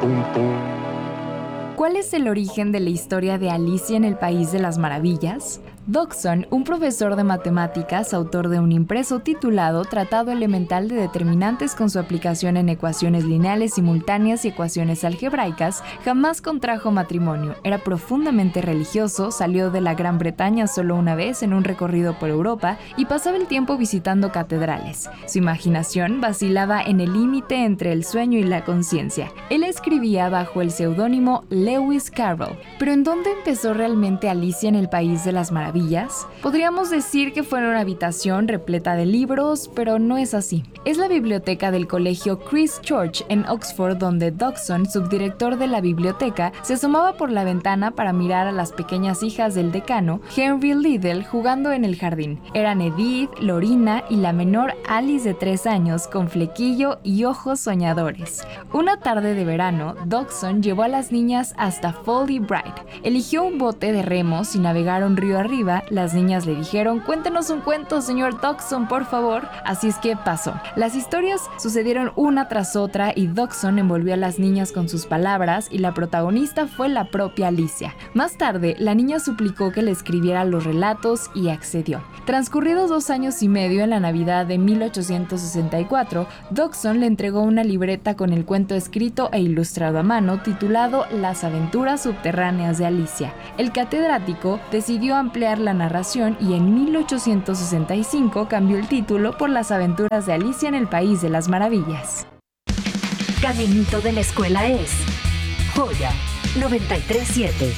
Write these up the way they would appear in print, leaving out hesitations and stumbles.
¿Cuál es el origen de la historia de Alicia en el País de las Maravillas? Dodgson, un profesor de matemáticas, autor de un impreso titulado Tratado Elemental de Determinantes con su aplicación en ecuaciones lineales simultáneas y ecuaciones algebraicas, jamás contrajo matrimonio. Era profundamente religioso, salió de la Gran Bretaña solo una vez en un recorrido por Europa y pasaba el tiempo visitando catedrales. Su imaginación vacilaba en el límite entre el sueño y la conciencia. Él escribía bajo el seudónimo Lewis Carroll. ¿Pero en dónde empezó realmente Alicia en el País de las Maravillas? Podríamos decir que fue en una habitación repleta de libros, pero no es así. Es la biblioteca del colegio Christ Church en Oxford, donde Dodgson, subdirector de la biblioteca, se asomaba por la ventana para mirar a las pequeñas hijas del decano, Henry Liddell, jugando en el jardín. Eran Edith, Lorina y la menor Alice de 3 años, con flequillo y ojos soñadores. Una tarde de verano, Dodgson llevó a las niñas hasta Folly Bright. Eligió un bote de remos y navegaron río arriba. Las niñas le dijeron: "Cuéntenos un cuento, señor Dodgson, por favor". Así es que pasó. Las historias sucedieron una tras otra y Dodgson envolvió a las niñas con sus palabras y la protagonista fue la propia Alicia. Más tarde, la niña suplicó que le escribiera los relatos y accedió. Transcurridos 2 años y medio, en la Navidad de 1864, Dodgson le entregó una libreta con el cuento escrito e ilustrado a mano titulado Las aventuras subterráneas de Alicia. El catedrático decidió ampliar la narración y en 1865 cambió el título por Las aventuras de Alicia en el País de las Maravillas. Caminito de la escuela es Joya 93.7.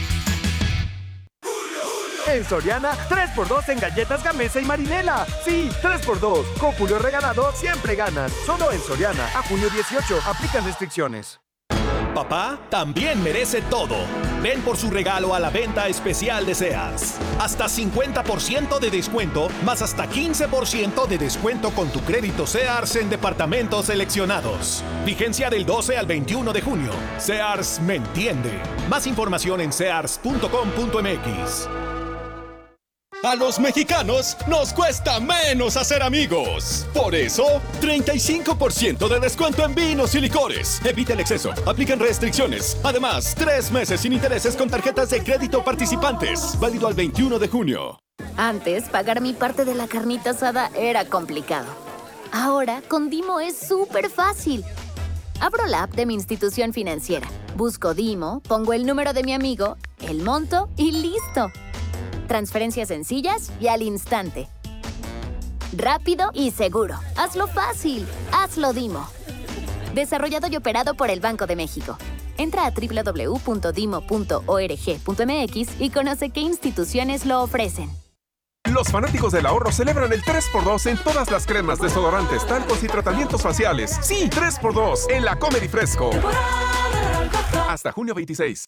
En Soriana, 3x2 en galletas Gamesa y Marinela. Sí, 3x2. Con Julio Regalado siempre ganas. Solo en Soriana. A junio 18. Aplican restricciones. Papá también merece todo. Ven por su regalo a la venta especial de Sears. Hasta 50% de descuento, más hasta 15% de descuento con tu crédito Sears en departamentos seleccionados. Vigencia del 12 al 21 de junio. Sears me entiende. Más información en sears.com.mx. A los mexicanos nos cuesta menos hacer amigos. Por eso, 35% de descuento en vinos y licores. Evita el exceso. Aplican restricciones. Además, 3 meses sin intereses con tarjetas de crédito participantes. Válido al 21 de junio. Antes, pagar mi parte de la carnita asada era complicado. Ahora, con Dimo es súper fácil. Abro la app de mi institución financiera. Busco Dimo, pongo el número de mi amigo, el monto y listo. Transferencias sencillas y al instante. Rápido y seguro. Hazlo fácil. Hazlo Dimo. Desarrollado y operado por el Banco de México. Entra a www.dimo.org.mx y conoce qué instituciones lo ofrecen. Los fanáticos del ahorro celebran el 3x2 en todas las cremas, desodorantes, talcos y tratamientos faciales. Sí, 3x2 en la Comedy Fresco. Hasta junio 26.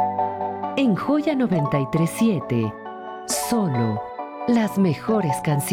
En Joya 93.7, solo las mejores canciones.